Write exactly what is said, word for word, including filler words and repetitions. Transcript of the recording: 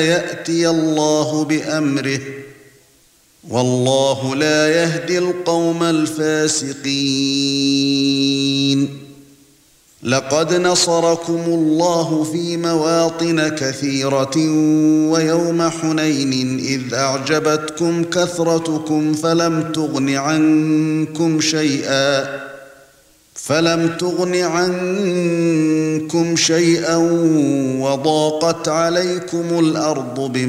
يأتي الله بأمره والله لا يهدي القوم الفاسقين. لقد نصركم الله في مواطن كثيرة ويوم حنين إذ أعجبتكم كثرتكم فلم تغن عنكم شيئا فلم تغن عنكم شيئا وضاقت عليكم الأرض بما